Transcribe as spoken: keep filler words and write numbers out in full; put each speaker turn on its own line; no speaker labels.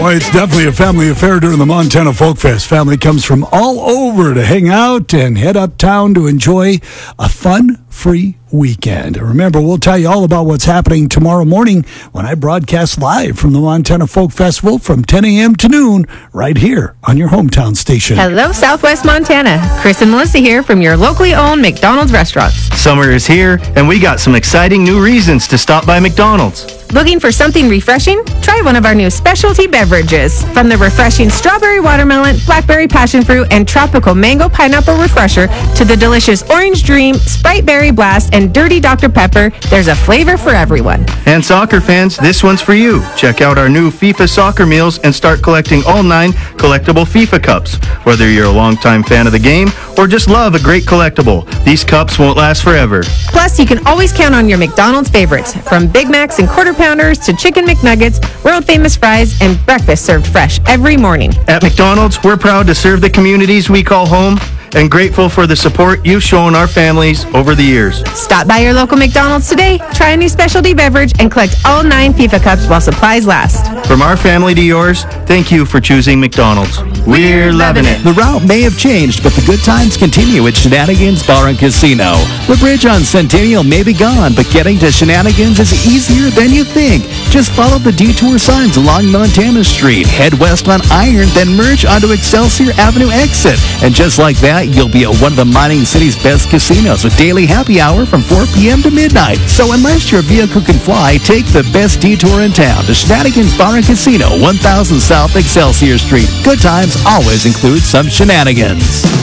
Boy, it's definitely a family affair during the Montana Folk Fest. Family comes from all over to hang out and head uptown to enjoy a fun-free weekend. And remember, we'll tell you all about what's happening tomorrow morning when I broadcast live from the Montana Folk Festival from ten a.m. to noon right here on your hometown station.
Hello, Southwest Montana. Chris and Melissa here from your locally owned McDonald's restaurants.
Summer is here, and we got some exciting new reasons to stop by McDonald's.
Looking for something refreshing? Try one of our new specialty beverages. From the refreshing strawberry watermelon, blackberry passion fruit, and tropical mango pineapple refresher to the delicious orange dream, Sprite berry blast, and dirty Doctor Pepper, there's a flavor for everyone.
And soccer fans, this one's for you. Check out our new FIFA soccer meals and start collecting all nine collectible FIFA cups. Whether you're a longtime fan of the game or just love a great collectible, these cups won't last forever.
Plus, you can always count on your McDonald's favorites, from Big Macs and Quarter Pounders to Chicken McNuggets, world-famous fries, and breakfast served fresh every morning.
At McDonald's, we're proud to serve the communities we call home and grateful for the support you've shown our families over the years.
Stop by your local McDonald's today, try a new specialty beverage, and collect all nine FIFA cups while supplies last.
From our family to yours, thank you for choosing McDonald's. We're loving it.
The route may have changed, but the good times continue at Shenanigans Bar and Casino. The bridge on Centennial may be gone, but getting to Shenanigans is easier than you think. Just follow the detour signs along Montana Street, head west on Iron, then merge onto Excelsior Avenue exit. And just like that, you'll be at one of the mining city's best casinos with daily happy hour from four p.m. to midnight. So unless your vehicle can fly, take the best detour in town to Shenanigans Bar and Casino, one thousand South Excelsior Street. Good times always include some shenanigans.